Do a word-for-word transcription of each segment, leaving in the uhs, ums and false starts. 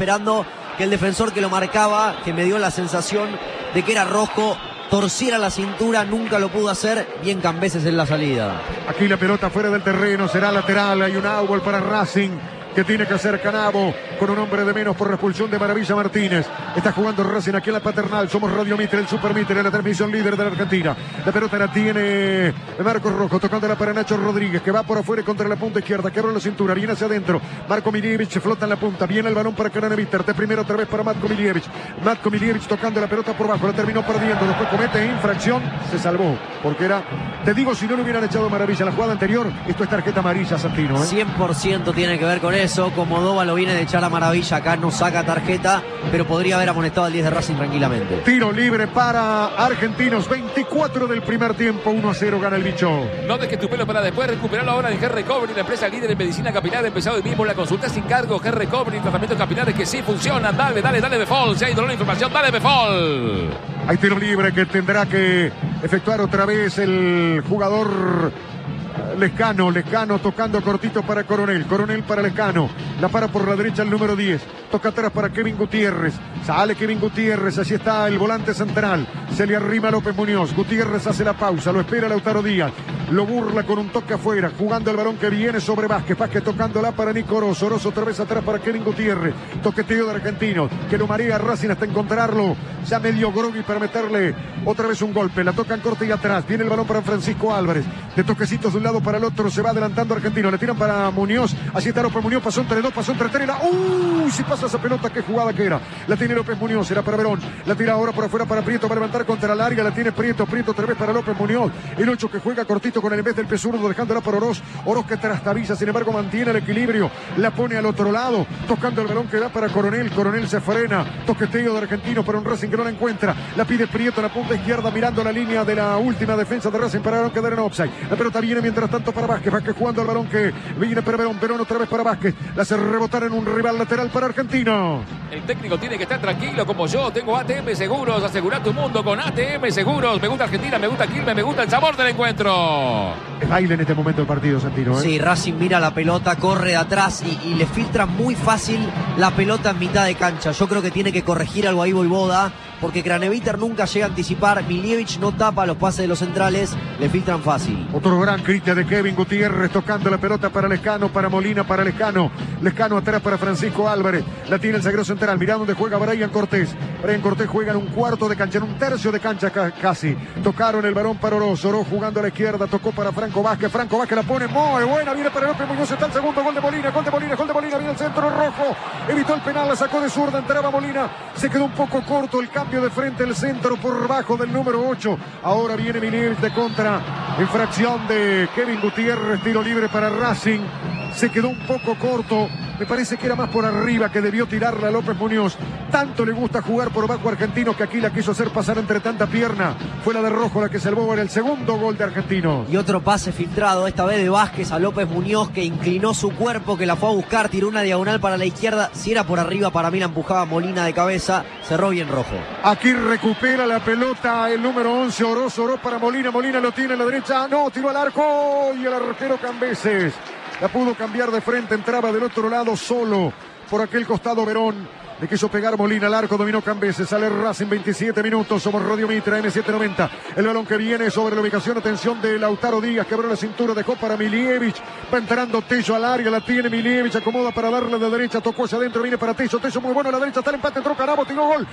esperando que el defensor que lo marcaba, que me dio la sensación de que era rojo, torciera la cintura, nunca lo pudo hacer. Bien Cambeses en la salida. Aquí la pelota fuera del terreno, será lateral. Hay un outball para Racing que tiene que hacer Canavo con un hombre de menos por la expulsión de Maravilla Martínez. Está jugando Racing aquí en la Paternal. Somos Radio Mitre, el Super Mitre, la transmisión líder de la Argentina. La pelota la tiene Marcos Rojo, tocándola para Nacho Rodríguez, que va por afuera contra la punta izquierda, que abre la cintura, viene hacia adentro. Marco Milievich flota en la punta, viene el balón para Craneviter. De primero otra vez para Matko Milievich. Matko Milievich tocando la pelota por abajo, la terminó perdiendo, después comete infracción, se salvó, porque era, te digo, si no le hubieran echado Maravilla la jugada anterior, esto es tarjeta amarilla, Santino, ¿eh? cien por ciento tiene que ver con eso. Como Doba lo viene de echar a Maravilla, acá no saca tarjeta, pero podría haber amonestado al diez de Racing tranquilamente. Tiro libre para Argentinos, veinticuatro del primer tiempo, uno a cero gana el bicho. No dejes tu pelo para después, recuperarlo ahora en Hair Recovery, la empresa líder en medicina capilar. Empezado hoy mismo la consulta sin cargo. Hair Recovery, tratamientos capilares que sí funcionan. Dale, dale, dale Befol. Si hay dolor de información, dale Befol. Hay tiro libre que tendrá que efectuar otra vez el jugador Lescano, Lescano tocando cortito para Coronel, Coronel para Lescano, la para por la derecha el número diez, toca atrás para Kevin Gutiérrez, sale Kevin Gutiérrez, allí está el volante central, se le arrima López Muñoz, Gutiérrez hace la pausa, lo espera Lautaro Díaz, lo burla con un toque afuera, jugando el balón que viene sobre Vázquez, Vázquez tocándola para Nico Oroz, Oroz otra vez atrás para Kevin Gutiérrez, toqueteo de Argentinos, que lo marea Racing hasta encontrarlo, ya medio grogui para meterle otra vez un golpe, la tocan corta y atrás, viene el balón para Francisco Álvarez, de toquecitos de un lado para el otro, se va adelantando Argentino, le tiran para Muñoz, así está López Muñoz, pasó entre dos, pasó entre tres, la... uy, si pasa esa pelota, qué jugada que era, la tiene López Muñoz, era para Verón, la tira ahora por afuera para Prieto, va a levantar contra la larga, la tiene Prieto, Prieto otra vez para López Muñoz, el ocho que juega cortito con el en vez del pie zurdo, dejándola para Oroz, Oroz que trastabilla, sin embargo mantiene el equilibrio, la pone al otro lado, tocando el balón que da para Coronel, Coronel se frena, toqueteo de Argentino para un Racing que no la encuentra, la pide Prieto en la punta izquierda, mirando la línea de la última defensa de Racing para no quedar en offside, la pelota viene mientras tanto para Vázquez, Vázquez jugando el balón que viene para Verón, Verón otra vez para Vázquez, la hace rebotar en un rival lateral para Argentino. El técnico tiene que estar tranquilo como yo, tengo A T M Seguros, asegura tu mundo con A T M Seguros, me gusta Argentina, me gusta Quilmes, me gusta el sabor del encuentro. Es baile en este momento del partido, Santino, ¿eh? Sí, Racing mira la pelota, corre de atrás y, y le filtra muy fácil la pelota en mitad de cancha. Yo creo que tiene que corregir algo ahí Boivoda, porque Craneviter nunca llega a anticipar, Milievich no tapa los pases de los centrales, le filtran fácil. Otro gran crítica de Kevin Gutiérrez tocando la pelota para Lescano, para Molina, para Lescano. Lescano atrás para Francisco Álvarez. La tiene el zaguero central. Mirá dónde juega Brian Cortés. Brian Cortés juega en un cuarto de cancha, en un tercio de cancha casi. Tocaron el balón para Oroz. Oroz jugando a la izquierda. Tocó para Franco Vázquez. Franco Vázquez la pone muy buena. Viene para López Muñoz. Está el segundo gol de Molina. Gol de Molina. Gol de Molina. Viene el centro rojo. Evitó el penal. La sacó de zurda. Entraba Molina. Se quedó un poco corto el cambio de frente. El centro por bajo del número ocho. Ahora viene Milievich de contra. Infracción de Kevin Gutiérrez. Tiro libre para Racing. Se quedó un poco corto. Me parece que era más por arriba que debió tirarla a López Muñoz. Tanto le gusta jugar por bajo Argentino que aquí la quiso hacer pasar entre tanta pierna. Fue la de Rojo la que salvó en el segundo gol de Argentinos. Y otro pase filtrado, esta vez de Vázquez a López Muñoz, que inclinó su cuerpo, que la fue a buscar, tiró una diagonal para la izquierda. Si era por arriba, para mí la empujaba Molina de cabeza. Cerró bien Rojo. Aquí recupera la pelota el número once, Oroz, Oroz para Molina. Molina lo tiene a la derecha. No, tiró al arco y el arquero Cambeses la pudo cambiar de frente, entraba del otro lado solo por aquel costado Verón. Le quiso pegar Molina al arco, dominó Cambeses, sale Racing, veintisiete minutos, somos Radio Mitra, M setecientos noventa. El balón que viene sobre la ubicación, atención de Lautaro Díaz, que abrió la cintura, dejó para Milievich, va entrando Tello al área, la tiene Milievich, acomoda para darle de derecha, tocó hacia adentro, viene para Tello, Tello muy bueno a la derecha, está el empate, entró Canavo, tiró gol.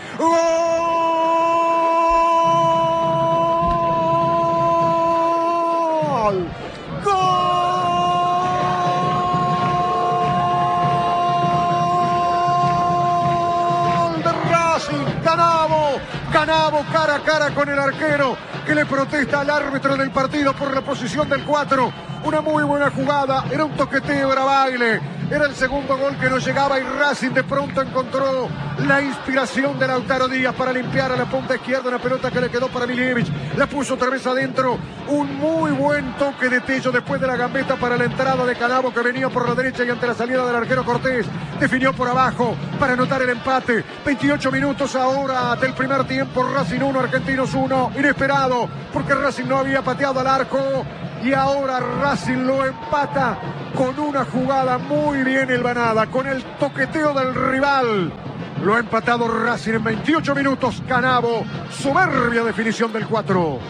¡Gol! ¡Gol! Canavo, Canavo cara a cara con el arquero que le protesta al árbitro del partido por la posición del cuatro. Una muy buena jugada, era un toqueteo, era baile, era el segundo gol que no llegaba y Racing de pronto encontró la inspiración de Lautaro Díaz para limpiar a la punta izquierda una pelota que le quedó para Milievich, la puso otra vez adentro, un muy buen toque de Tello después de la gambeta para la entrada de Canavo que venía por la derecha y ante la salida del arquero Cortés, definió por abajo para anotar el empate. Veintiocho minutos ahora del primer tiempo, Racing uno, Argentinos uno, inesperado porque Racing no había pateado al arco. y ahora Racing lo empata con una jugada muy bien hilvanada, con el toqueteo del rival. Lo ha empatado Racing en veintiocho minutos. Canavo, soberbia definición del cuatro.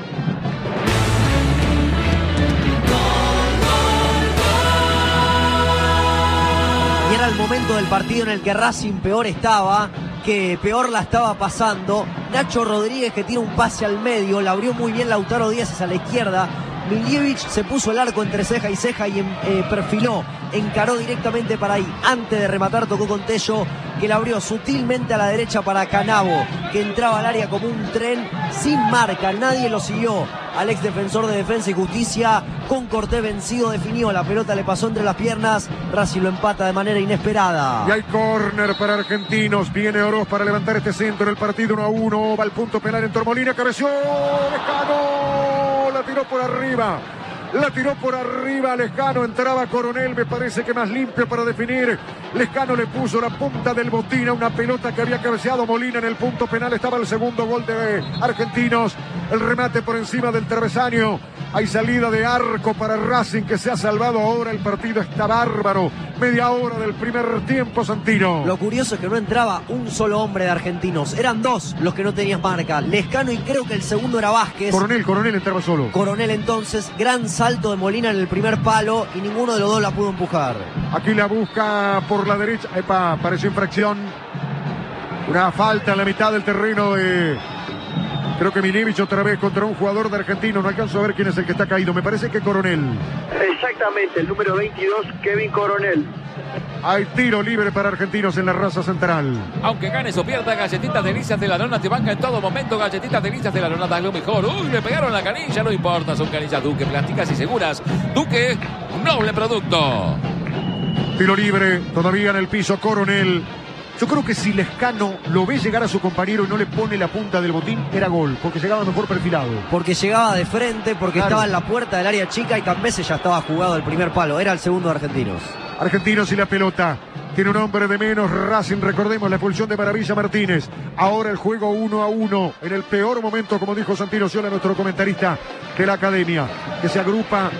Y era el momento del partido en el que Racing peor estaba, que peor la estaba pasando. Nacho Rodríguez, que tiene un pase al medio, la abrió muy bien Lautaro Díaz hacia la izquierda. Miljevic se puso el arco entre ceja y ceja y eh, perfiló, encaró directamente para ahí. Antes de rematar tocó con Tello, que la abrió sutilmente a la derecha para Canavo, que entraba al área como un tren sin marca. Nadie lo siguió al ex defensor de Defensa y Justicia. Con Cortés vencido definió, la pelota le pasó entre las piernas. Racing lo empata de manera inesperada. Y hay córner para Argentinos. Viene Oroz para levantar este centro. El partido uno a uno. Va al punto penal en Tormolina. Cabeció Lescano. La tiró por arriba. La tiró por arriba Lescano, entraba Coronel, me parece que más limpio para definir. Lescano le puso la punta del botín a una pelota que había cabeceado Molina en el punto penal. Estaba el segundo gol de Argentinos. El remate por encima del travesaño. Hay salida de arco para Racing, que se ha salvado ahora. El partido está bárbaro. Media hora del primer tiempo, Santino. Lo curioso es que no entraba un solo hombre de Argentinos. Eran dos los que no tenían marca. Lescano y creo que el segundo era Vázquez. Coronel, Coronel entraba solo. Coronel entonces, gran salto de Molina en el primer palo y ninguno de los dos la pudo empujar. Aquí la busca por la derecha. Epa, pareció infracción. Una falta en la mitad del terreno de... Creo que Miljevic otra vez contra un jugador de Argentino. No alcanzo a ver quién es el que está caído. Me parece que Coronel. Exactamente, el número veintidós, Kevin Coronel. Hay tiro libre para Argentinos en la raza central. Aunque ganes o pierdas, Galletitas Delicias de la Lona te banca en todo momento. Galletitas Delicias de la Lona, das lo mejor. Uy, le pegaron la canilla, no importa. Son canillas Duque, plásticas y seguras. Duque, un noble producto. Tiro libre, todavía en el piso Coronel. Yo creo que si Lescano lo ve llegar a su compañero y no le pone la punta del botín, era gol, porque llegaba mejor perfilado. Porque llegaba de frente, porque Claro. estaba en la puerta del área chica y Cambese ya estaba jugado el primer palo. Era el segundo de Argentinos. Argentinos y la pelota. Tiene un hombre de menos. Racing, recordemos la expulsión de Maravilla Martínez. Ahora el juego uno a uno. En el peor momento, como dijo Santino Ciola, nuestro comentarista de la academia, que se agrupa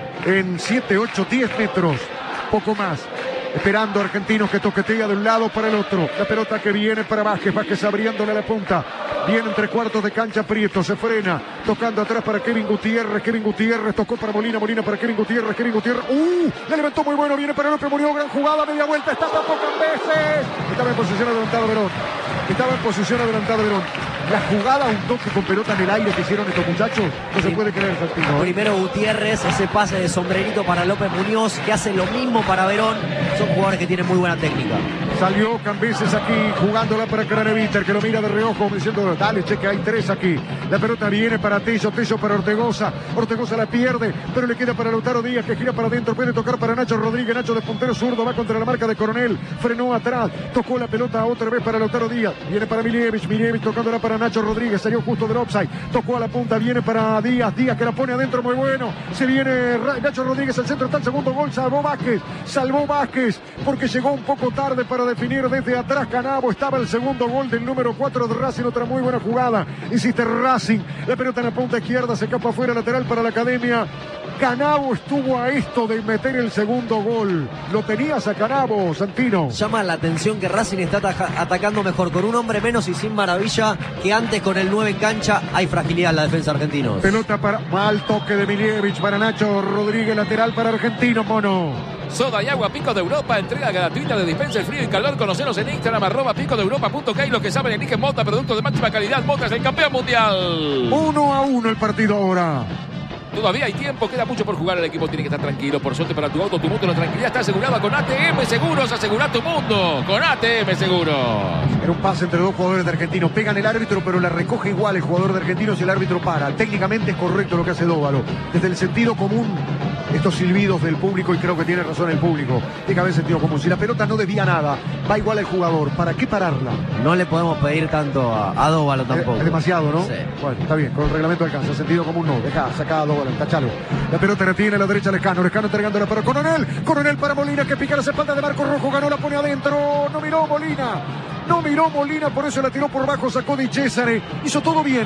en siete, ocho, diez metros. Poco más. Esperando a Argentinos, que toquetea de un lado para el otro. La pelota que viene para Vázquez. Vázquez abriéndole la punta. Viene entre cuartos de cancha Prieto. Se frena. Tocando atrás para Kevin Gutiérrez. Kevin Gutiérrez tocó para Molina. Molina para Kevin Gutiérrez. Kevin Gutiérrez. ¡Uh! Le levantó muy bueno. Viene para López Murió. Gran jugada. Media vuelta. Está tampoco veces. Estaba en posición adelantado Verón. Estaba en posición adelantado Verón. La jugada, un toque con pelota en el aire que hicieron estos muchachos. No Sí. se puede creer, Santino. Primero Gutiérrez, ese pase de sombrerito para López Muñoz, que hace lo mismo para Verón. Son jugadores que tienen muy buena técnica. Salió Cambises aquí, jugándola para Craneviter, que lo mira de reojo, diciendo, dale, che, que hay tres aquí. La pelota viene para Tello, Tello para Ortegoza. Ortegoza la pierde, pero le queda para Lautaro Díaz, que gira para adentro, puede tocar para Nacho Rodríguez. Nacho de puntero zurdo, va contra la marca de Coronel. Frenó atrás, tocó la pelota otra vez para Lautaro Díaz. Viene para Miljevic, Miljevic tocándola para Nacho Rodríguez. Salió justo del offside, tocó a la punta, viene para Díaz. Díaz que la pone adentro, muy bueno. Se viene Nacho Rodríguez, al centro está el segundo gol. Salvó Vázquez, salvó Vázquez, porque llegó un poco tarde para definir desde atrás Canavo. Estaba el segundo gol del número cuatro de Racing, otra muy buena jugada. Insiste Racing, la pelota en la punta izquierda, se escapa afuera, lateral para la academia. Canavo estuvo a esto de meter el segundo gol. Lo tenías a Canavo, Santino. Llama la atención que Racing está ataja- atacando mejor con un hombre menos y sin Maravilla que antes con el nueve en cancha. Hay fragilidad en la defensa argentinos. Pelota para mal toque de Miljevic para Nacho Rodríguez, lateral para Argentinos, mono. Soda y agua Pico de Europa, entrega gratuita de dispensa de frío y calor. Conocenos en Instagram, arroba pico de europa punto k. Y los que saben, eligen Mota, producto de máxima calidad. Mota es el campeón mundial. Uno a uno el partido ahora. Todavía hay tiempo, queda mucho por jugar. El equipo tiene que estar tranquilo. Por suerte para tu auto, tu mundo, la tranquilidad está asegurada con A T M Seguros. Asegura tu mundo con A T M Seguros. Era un pase entre dos jugadores de Argentinos. Pegan el árbitro, pero la recoge igual el jugador de Argentinos y el árbitro para. Técnicamente es correcto lo que hace Dóvalo. Desde el sentido común, estos silbidos del público, y creo que tiene razón el público, tiene que haber sentido común. Si la pelota no desvía nada, va igual el jugador. ¿Para qué pararla? No le podemos pedir tanto a, a Dóvalo tampoco. Es demasiado, ¿no? Sí. Bueno, está bien, con el reglamento alcanza. Sentido común no. Deja, saca a Dóvalo, tachalo. La pelota la tiene a la derecha Lescano. Lescano entregándola para Coronel. Coronel para Molina, que pica las espaldas de Marco Rojo. Ganó, la pone adentro. No miró Molina. No miró Molina, por eso la tiró por bajo. Sacó Di Cesare. Hizo todo bien.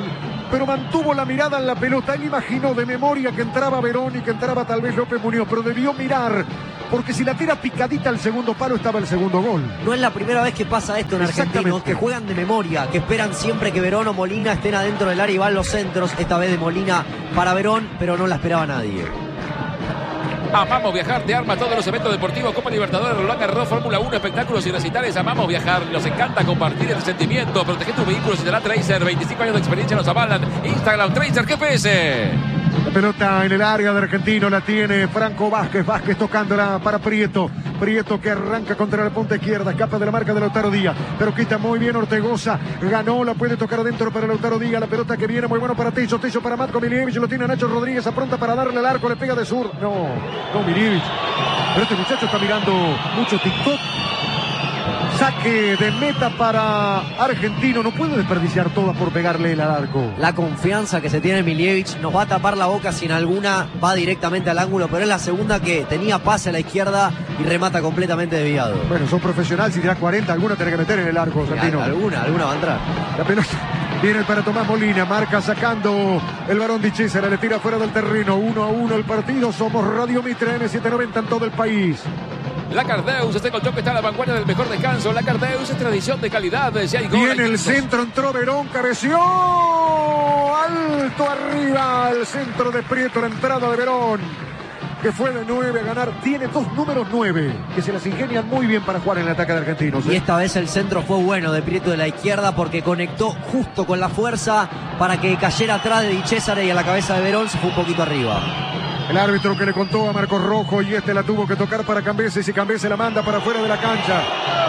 pero mantuvo la mirada en la pelota. Él imaginó de memoria que entraba Verón y que entraba tal vez López Muñoz, pero debió mirar, porque si la tira picadita al segundo palo estaba el segundo gol. No es la primera vez que pasa esto en Argentinos, que juegan de memoria, que esperan siempre que Verón o Molina estén adentro del área y van los centros, esta vez de Molina para Verón, pero no la esperaba nadie. Amamos viajar, te arma todos los eventos deportivos, Copa Libertadores, Roland Garros, Fórmula uno, espectáculos y recitales. Amamos viajar, nos encanta compartir el sentimiento. Protege tu vehículo si te da Tracer, veinticinco años de experiencia nos avalan. Instagram, Tracer G P S. La pelota en el área de Argentino la tiene Franco Vázquez. Vázquez tocándola para Prieto. Prieto que arranca contra la punta izquierda. Escapa de la marca de Lautaro Díaz. Pero quita muy bien Ortegoza. Ganó, la puede tocar adentro para Lautaro Díaz. La pelota que viene muy bueno para Tello. Tello para Matko Milievich. Lo tiene Nacho Rodríguez. Apronta para darle al arco. Le pega de sur. No, no Milievich. Pero este muchacho está mirando mucho TikTok. Saque de meta para Argentino. No puede desperdiciar todas por pegarle el al arco. La confianza que se tiene Milievich nos va a tapar la boca si en alguna va directamente al ángulo, pero es la segunda que tenía pase a la izquierda y remata completamente desviado. Bueno, sos profesional, si tirás cuarenta, alguna tenés que meter en el arco, Argentino. Alguna, alguna va a entrar. La pelota viene para Tomás Molina, marca sacando el varón Di Cesare, le tira fuera del terreno. Uno a uno el partido. Somos Radio Mitre M setecientos noventa en todo el país. La Cardeus, este colchón que está a la vanguardia del mejor descanso. La Cardeus es tradición de calidad. Si hay gol, viene el centro, entró Verón, cabeció alto arriba, el centro de Prieto, la entrada de Verón, que fue de nueve a ganar. Tiene dos números nueve, que se las ingenian muy bien para jugar en el ataque de Argentinos, ¿eh? Y esta vez el centro fue bueno de Prieto de la izquierda, porque conectó justo con la fuerza para que cayera atrás de Di Cesare y a la cabeza de Verón se fue un poquito arriba. El árbitro que le contó a Marcos Rojo, y este la tuvo que tocar para Cambeses, y Cambeses la manda para afuera de la cancha.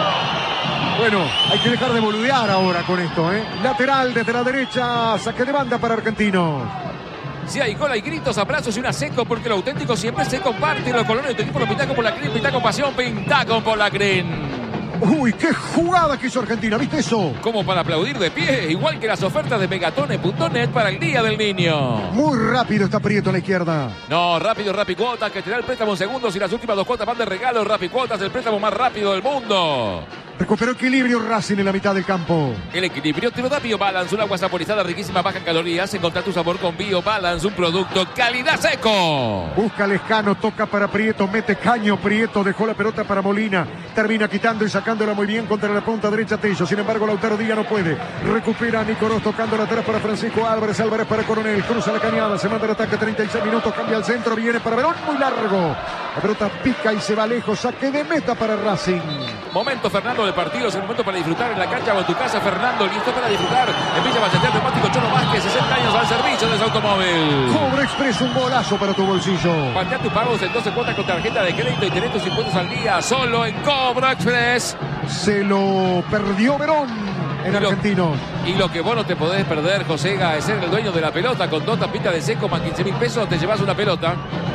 Bueno, hay que dejar de boludear ahora con esto, ¿eh? Lateral desde la derecha, saque de banda para Argentinos. Si hay gol, hay gritos, abrazos y una seco, porque lo auténtico siempre se comparte. Los colores de tu equipo lo pinta con Polacrin, pinta con pasión, pinta con Polacrin. Uy, qué jugada que hizo Argentina, ¿viste eso? Como para aplaudir de pie, igual que las ofertas de megatone punto net para el Día del Niño. Muy rápido está Prieto a la izquierda. No, rápido Rapicuotas, que te da el préstamo en segundos y las últimas dos cuotas van de regalo. Rapicuotas, el préstamo más rápido del mundo. Recuperó equilibrio Racing en la mitad del campo. El equilibrio te lo da BioBalance, un agua saborizada riquísima, baja en calorías. Encontrá tu sabor con BioBalance, un producto calidad seco. Busca Lescano, toca para Prieto, mete caño Prieto, dejó la pelota para Molina. Termina quitando y sacándola muy bien contra la punta derecha Tello. Sin embargo, Lautaro Díaz no puede. Recupera Nicolás tocando la atrás para Francisco Álvarez. Álvarez para Coronel, cruza la cañada, se manda el ataque, treinta y seis minutos, cambia al centro, viene para Verón, muy largo. La pelota pica y se va lejos, saque de meta para Racing. Momento, Fernando, del partido, es el momento para disfrutar en la cancha o en tu casa, Fernando, listo para disfrutar. En Villa Ballester, neumático Cholo Vázquez, sesenta años al servicio de su automóvil. Cobra Express, un golazo para tu bolsillo. Plantea tus pagos en doce cuotas con tarjeta de crédito y tenés tus impuestos al día, solo en Cobra Express. Se lo perdió Verón en Argentinos. Y lo que vos no te podés perder, Josega, es ser el dueño de la pelota. Con dos tapitas de seco más quince mil pesos te llevas una pelota.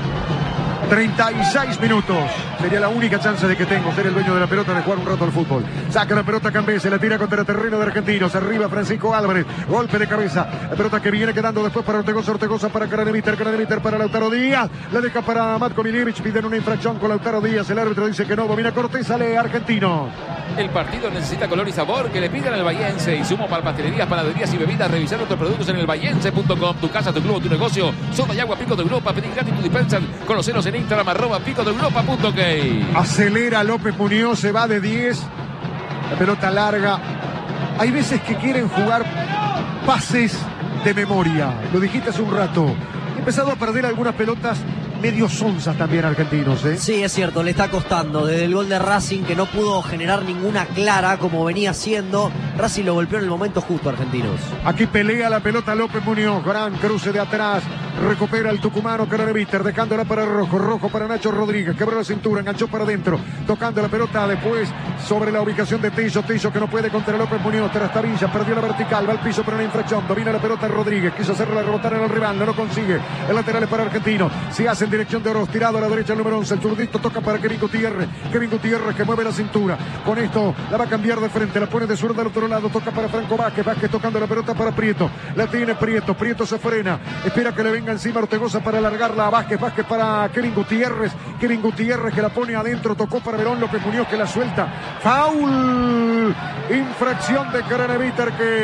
treinta y seis minutos. Sería la única chance de que tengo, ser el dueño de la pelota, de jugar un rato al fútbol. Saca la pelota Cambeses, la tira contra el terreno de Argentinos. Arriba Francisco Álvarez, golpe de cabeza. La pelota que viene quedando después para Ortegoza, Ortegoza para Craneviter, Craneviter para Lautaro Díaz. La deja para Matko Milievich, piden una infracción con Lautaro Díaz. El árbitro dice que no, domina Cortés, sale Argentino. El partido necesita color y sabor, que le pidan al Bahiense. Y sumo para pastelerías, panaderías y bebidas. Revisar otros productos en el bahiense punto com. Tu casa, tu club, tu negocio. Soda y agua Pico de Europa. Pedí gratis tu dispenser. Conoceros en Instagram, arroba pico de europa punto ok. Acelera López Muñoz, se va de diez. La pelota larga. Hay veces que quieren jugar pases de memoria. Lo dijiste hace un rato. He empezado a perder algunas pelotas medio sonzas también Argentinos, ¿eh? Sí, es cierto, le está costando. Desde el gol de Racing, que no pudo generar ninguna clara como venía haciendo, Racing lo golpeó en el momento justo, Argentinos. Aquí pelea la pelota López Muñoz, gran cruce de atrás, recupera el tucumano Craneviter, dejándola para Rojo, Rojo para Nacho Rodríguez, quebró la cintura, enganchó para adentro, tocando la pelota después sobre la ubicación de Tello, Tello que no puede contra López Muñoz, Trastavilla, perdió la vertical, va al piso para una infracción, domina la pelota Rodríguez, quiso hacerla rebotar en el rival, no lo consigue, el lateral es para Argentino, se hace en dirección de Oroz, tirado a la derecha el número once, el zurdito toca para Kevin Gutiérrez, Kevin Gutiérrez que mueve la cintura, con esto la va a cambiar de frente, la pone de zurda al otro lado, toca para Franco Vázquez, Vázquez tocando la pelota para Prieto, la tiene Prieto, Prieto se frena, espera que le venga encima Ortegoza para alargarla a Vázquez, Vázquez para Kevin Gutiérrez, Kevin Gutiérrez que la pone adentro, tocó para Verón, López Muñoz que la suelta, foul, infracción de Craneviter que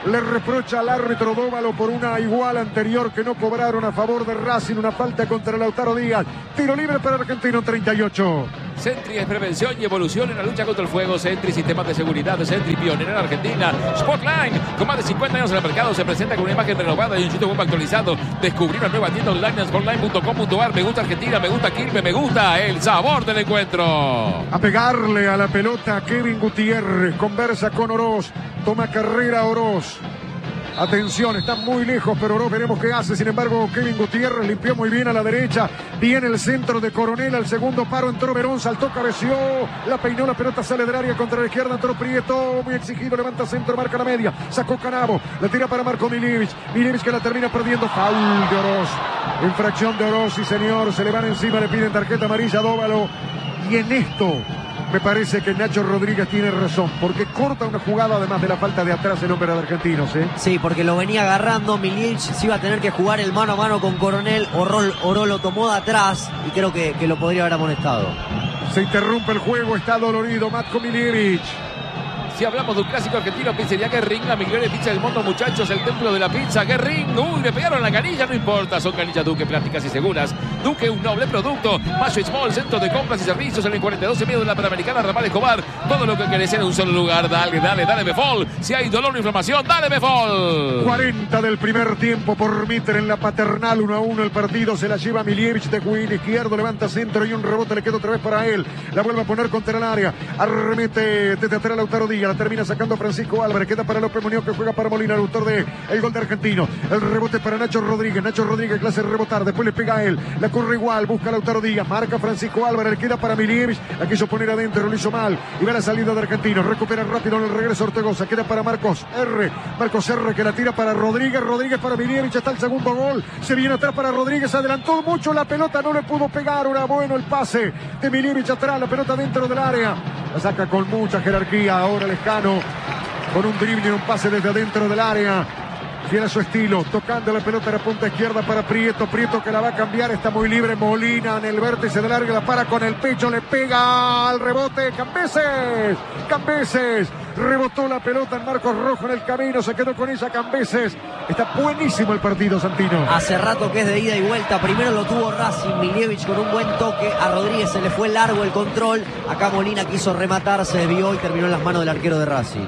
le reprocha al árbitro Dóvalo por una igual anterior que no cobraron a favor de Racing, una falta contra Lautaro Díaz. Tiro libre para Argentino, treinta y ocho. Sentry es prevención y evolución en la lucha contra el fuego. Sentry, sistemas de seguridad. Sentry, pionera en Argentina. Spotline, con más de cincuenta años en el mercado, se presenta con una imagen renovada y un sitio web actualizado. Descubrí una nueva tienda online en spotline punto com punto a r. Me gusta Argentina, me gusta Quilmes, me gusta el sabor del encuentro. A pegarle a la pelota Kevin Gutiérrez, conversa con Oroz, toma carrera Oroz. Atención, está muy lejos, pero Oroz veremos qué hace. Sin embargo, Kevin Gutiérrez limpió muy bien a la derecha. Viene el centro de Coronel, al segundo paro entró Verón, saltó, cabeció, la peinó, la pelota sale del área contra la izquierda, entró Prieto, muy exigido, levanta centro, marca la media, sacó Canavo, la tira para Marco Miljevic, Miljevic que la termina perdiendo, foul de Oroz, infracción de Oroz, sí señor, se le van encima, le piden tarjeta amarilla a Dóvalo, y en esto me parece que Nacho Rodríguez tiene razón, porque corta una jugada además de la falta de atrás en nombre de Argentinos, ¿eh? Sí, porque lo venía agarrando, Miljevic se iba a tener que jugar el mano a mano con Coronel, Orol, Orol lo tomó de atrás y creo que, que lo podría haber amonestado. Se interrumpe el juego, está dolorido Matko Miljevic. Si hablamos de un clásico argentino, pizzería Guerrín, la mejor pizza del mundo, muchachos, el templo de la pizza, Guerrín. Uy, le pegaron la canilla, no importa, son canillas Duque, plásticas y seguras. Duque, un noble producto. Mayo Small, centro de compras y servicios en el cuarenta y dos y medio de la Panamericana, Ramal Escobar. Todo lo que querés en un solo lugar. Dale, dale, dale, Befol. Si hay dolor o inflamación, dale, Befol. cuarenta del primer tiempo por Mitre en la Paternal, uno a uno el partido. Se la lleva Miljevic de Queen, izquierdo, levanta centro y un rebote le queda otra vez para él. La vuelve a poner contra el área. Arremete desde atrás Lautaro Díaz. La termina sacando Francisco Álvarez. Queda para López Muñoz que juega para Molina, el autor de el gol de Argentino. El rebote para Nacho Rodríguez. Nacho Rodríguez clase de rebotar. Después le pega a él. La corre igual. Busca Lautaro Díaz. Marca Francisco Álvarez. Le queda para Miljevic. La quiso poner adentro. Lo hizo mal. Y va la salida de Argentino. Recupera rápido en el regreso Ortegoza. Queda para Marcos R. Marcos R que la tira para Rodríguez. Rodríguez para Miljevic. Está el segundo gol. Se viene atrás para Rodríguez. Adelantó mucho la pelota. No le pudo pegar. Era bueno el pase de Miljevic atrás. La pelota dentro del área. La saca con mucha jerarquía. Ahora Lescano. Con un drible y un pase desde adentro del área. Fiel a su estilo. Tocando la pelota en la punta izquierda para Prieto. Prieto que la va a cambiar. Está muy libre. Molina en el vértice del área. La para con el pecho. Le pega al rebote. Cambeses. Cambeses. Rebotó la pelota en Marcos Rojo en el camino. Se quedó con ella Cambeses. Está buenísimo el partido, Santino. Hace rato que es de ida y vuelta. Primero lo tuvo Racing. Miljevic con un buen toque. A Rodríguez se le fue largo el control. Acá Molina quiso rematar. Se desvió y terminó en las manos del arquero de Racing.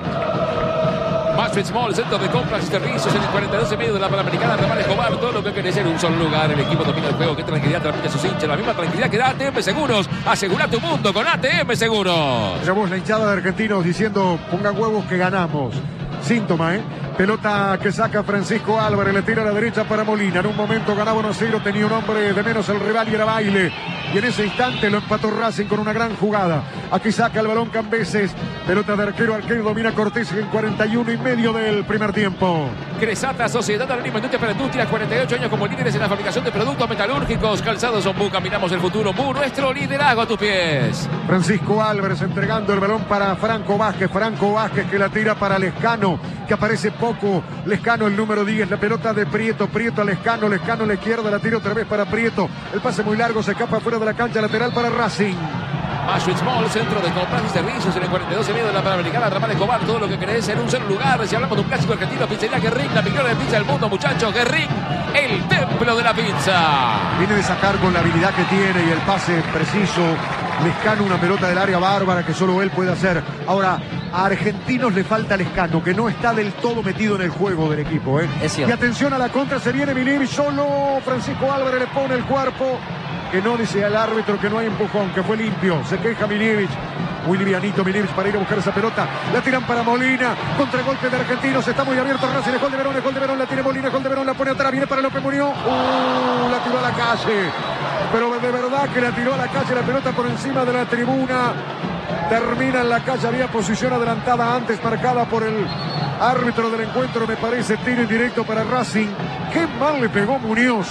Macho Small, centro de compras y servicios en el cuarenta y dos y medio de la Panamericana, Ramal Escobar. Todo lo que querés en un solo lugar. El equipo domina el juego. Qué tranquilidad transmite a sus hinchas. La misma tranquilidad que da A T M Seguros. Asegura tu mundo con A T M Seguros. Llevamos la hinchada de Argentinos diciendo pongan huevos que ganamos. Síntoma, ¿eh? Pelota que saca Francisco Álvarez, le tira a la derecha para Molina. En un momento ganaba uno a cero, tenía un hombre de menos el rival y era Baile. Y en ese instante lo empató Racing con una gran jugada. Aquí saca el balón Cambeses. Pelota de arquero, arquero domina Cortés en cuarenta y uno y medio del primer tiempo. Cresata, Sociedad Anónima Industria para Industria, cuarenta y ocho años como líderes en la fabricación de productos metalúrgicos. Calzados Ombú, caminamos el futuro. Mu, nuestro liderazgo a tus pies. Francisco Álvarez entregando el balón para Franco Vázquez. Franco Vázquez que la tira para Lescano, que aparece poco. Lescano, el número diez. La pelota de Prieto. Prieto a Lescano. Lescano a la izquierda. La tira otra vez para Prieto. El pase muy largo. Se escapa fuera de la cancha. Lateral para Racing. Mayo Small, centro de compras y servicios en el cuarenta y dos y medio de la Panamericana, Ramal Escobar. Todo lo que querés en un solo lugar. Si hablamos de un clásico argentino, pizzería Guerrín, la mejor de pizza del mundo, muchachos. Guerrín, el templo de la pizza. Viene de sacar con la habilidad que tiene y el pase preciso. Lescano, una pelota del área bárbara que solo él puede hacer. Ahora, a Argentinos le falta Lescano, que no está del todo metido en el juego del equipo, ¿eh? Es cierto. Y atención a la contra, se viene Miljevic solo. Francisco Álvarez le pone el cuerpo. Que no dice al árbitro que no hay empujón, que fue limpio. Se queja Miljevic. Muy livianito Miljevic para ir a buscar esa pelota. La tiran para Molina. Contragolpe de Argentinos. Está muy abierto Racing. El gol de Verón. El gol de Verón. La tiene Molina. El gol de Verón. La pone atrás. Viene para López Muñoz. Uh, la tiró a la calle. Pero de verdad que la tiró a la calle. La pelota por encima de la tribuna. Termina en la calle. Había posición adelantada antes marcada por el árbitro del encuentro. Me parece tiro indirecto para Racing. Qué mal le pegó Muñoz.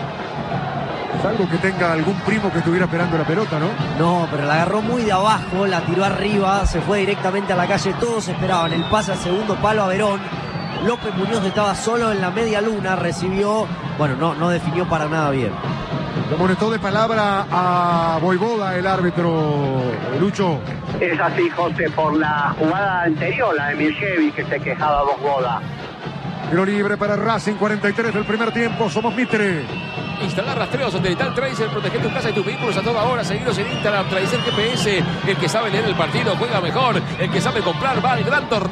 Algo que tenga algún primo que estuviera esperando la pelota, ¿no? No, pero la agarró muy de abajo, la tiró arriba, se fue directamente a la calle. Todos esperaban el pase al segundo palo a Verón. López Muñoz estaba solo en la media luna, recibió, bueno, no, no definió para nada bien. Le amonestó de palabra a Voivoda el árbitro, Lucho. Es así, José, por la jugada anterior, la de Miljevic, que se quejaba Voivoda. Tiro libre para Racing, cuarenta y tres del primer tiempo. Somos Mitre. Instalar rastreo satelital Tracer, protege tu casa y tus vehículos a toda hora. Seguiros en Instagram, Tracer G P S. El que sabe leer el partido juega mejor. El que sabe comprar va al gran torneo.